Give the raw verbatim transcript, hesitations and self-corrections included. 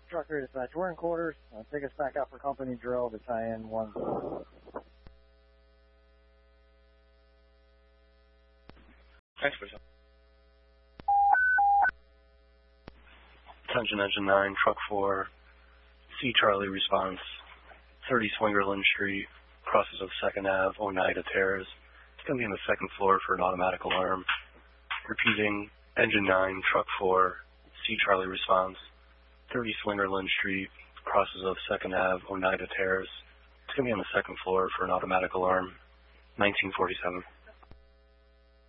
Trucker dispatch, we're in quarters. Uh, take us back out for company drill to tie in one. Thanks for that. Attention Engine nine, Truck four, C Charlie response, thirty Swingerland Street, crosses of second Avenue, Oneida Terrace. It's going to be on the second floor for an automatic alarm. Repeating, Engine nine, Truck four, C Charlie response, thirty Swingerland Street, crosses of second Avenue, Oneida Terrace. It's going to be on the second floor for an automatic alarm, nineteen forty-seven.